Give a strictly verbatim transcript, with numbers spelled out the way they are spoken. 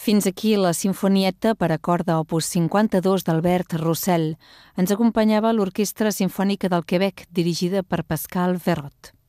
Fins aquí la Sinfonietta per a corda opus cinquanta-dos d'Albert Roussel. Ens acompanyava l'Orquestra Simfònica del Quebec, dirigida per Pascal Verrot.